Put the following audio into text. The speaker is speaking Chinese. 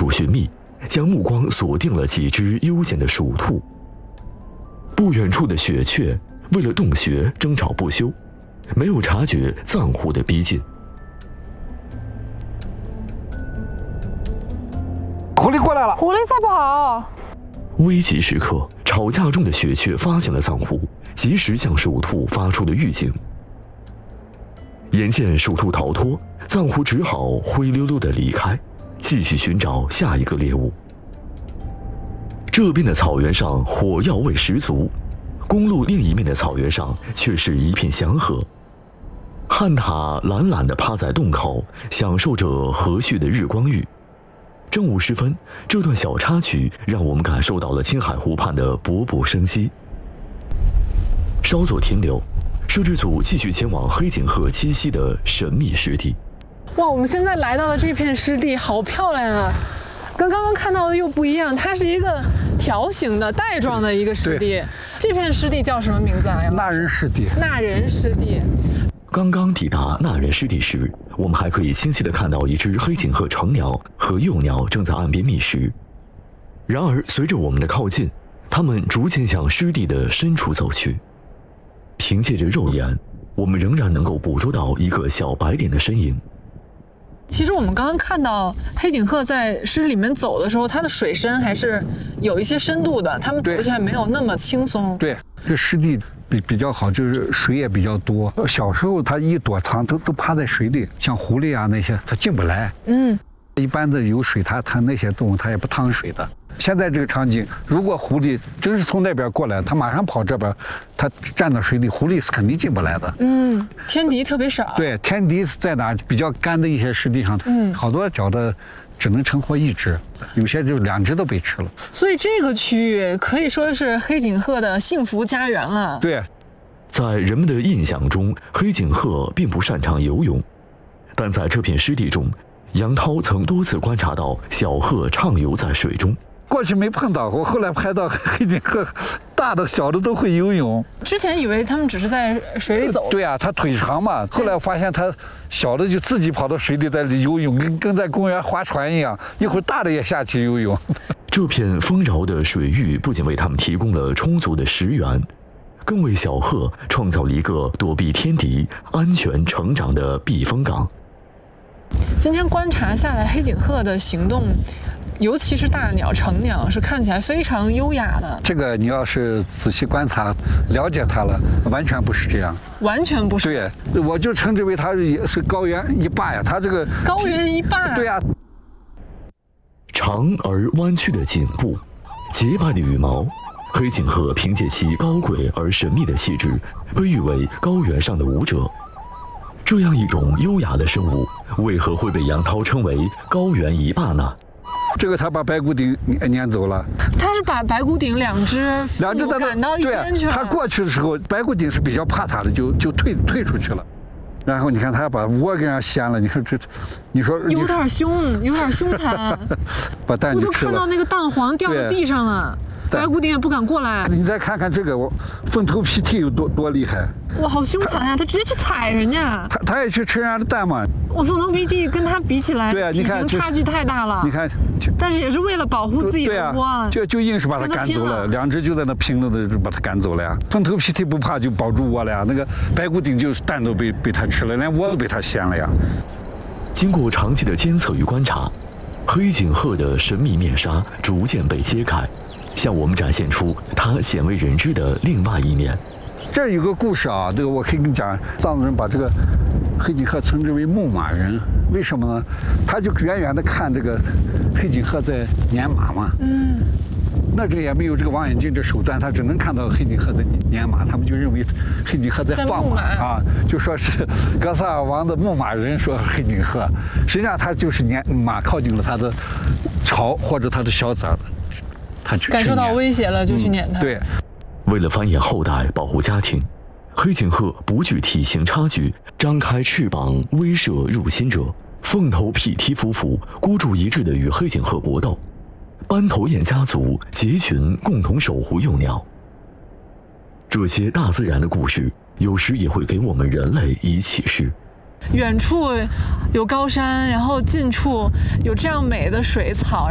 鼠寻觅，将目光锁定了几只悠闲的鼠兔。不远处的雪雀为了洞穴争吵不休，没有察觉藏狐的逼近。 狐狸过来了！ 狐狸赛跑！ 危急时刻，吵架中的雪雀发现了藏狐，及时向鼠兔发出了预警。眼见鼠兔逃脱，藏狐只好灰溜溜地离开，继续寻找下一个猎物。这边的草原上火药味十足，公路另一面的草原上却是一片祥和。旱獭懒懒地趴在洞口，享受着和煦的日光浴。正午时分，这段小插曲让我们感受到了青海湖畔的勃勃生机。稍作停留，摄制组继续前往黑颈鹤栖息的神秘湿地。 哇，我们现在来到的这片湿地好漂亮啊！跟刚刚看到的又不一样，它是一个条形的带状的一个湿地。这片湿地叫什么名字啊？ 纳人湿地。 纳人湿地。 刚刚抵达纳人湿地时，我们还可以清晰地看到一只黑颈鹤成鸟和幼鸟正在岸边觅食。然而，随着我们的靠近，它们逐渐向湿地的深处走去。凭借着肉眼，我们仍然能够捕捉到一个小白点的身影。 其实我们刚刚看到黑颈鹤在湿地里面走的时候，它的水深还是有一些深度的，它们走起来没有那么轻松。 对，这湿地比较好，就是水也比较多。小时候它一躲藏都趴在水里，像狐狸啊那些它进不来。一般的有水它那些动物它也不趟水的。现在这个场景，如果狐狸真是从那边过来，它马上跑这边，它站到水里，狐狸是肯定进不来的。 天敌特别少。 对，天敌在哪比较干的一些湿地上，好多脚的只能成活一只，有些就2只都被吃了。 所以这个区域可以说是黑颈鹤的幸福家园了。 对， 在人们的印象中，黑颈鹤并不擅长游泳，但在这片湿地中，杨涛曾多次观察到小鹤畅游在水中。 过去没碰到过，后来拍到黑颈鹤，大的小的都会游泳。 之前以为它们只是在水里走。 对啊，它腿长嘛。后来发现它小的就自己跑到水里在游泳，跟在公园划船一样。一会儿大的也下去游泳。 这片丰饶的水域不仅为它们提供了充足的食源，更为小鹤创造了一个躲避天敌、安全成长的避风港。 今天观察下来，黑颈鹤的行动，尤其是大鸟、成鸟，是看起来非常优雅的。 这个你要是仔细观察、了解它了，完全不是这样。 完全不是。 对，我就称之为它是高原一霸呀。它这个高原一霸。 对呀。 长而弯曲的颈部，洁白的羽毛，黑颈鹤凭借其高贵而神秘的气质，被誉为高原上的舞者。这样一种优雅的生物，为何会被杨涛称为高原一霸呢？ 这个他把白骨顶撵走了。 他是把白骨顶两只赶到一边去了。 他过去的时候，白骨顶是比较怕他的，就退出去了。然后你看他把窝给人家掀了，你看这，你说有点凶，有点凶残。 把蛋我都看到那个蛋黄掉到地上了。白骨顶也不敢过来。 你再看看这个，凤头皮涕有多厉害！ 哇，好凶残呀！他直接去踩人家。 他也去吃人家的蛋嘛。 我凤头皮涕跟他比起来， 对啊， 体型差距太大了。 你看， 但是也是为了保护自己的窝啊， 就硬是把他赶走了。2只就在那拼了的，就把他赶走了呀。凤头皮涕不怕就保住窝了呀。那个白骨顶就是蛋都被他吃了，连窝都被他掀了呀。 经过长期的监测与观察，黑颈鹤的神秘面纱逐渐被揭开，向我们展现出它鲜为人知的另外一面。 这有个故事啊，这个我可以跟你讲。藏族人把这个黑颈鹤称之为牧马人，为什么呢？他就远远的看这个黑颈鹤在撵马嘛。那这也没有这个望远镜的手段，他只能看到黑颈鹤在撵马，他们就认为黑颈鹤在放马啊，就说是格萨尔王的牧马人说黑颈鹤，实际上他就是撵马靠近了他的巢或者他的小崽，他去感受到威胁了就去撵它。 对。 为了繁衍后代、保护家庭，黑颈鹤不惧体型差距，张开翅膀威慑入侵者。凤头匹梯夫妇孤注一掷地与黑颈鹤搏斗，斑头雁家族结群共同守护幼鸟。这些大自然的故事，有时也会给我们人类以启示。 远处有高山，然后近处有这样美的水草。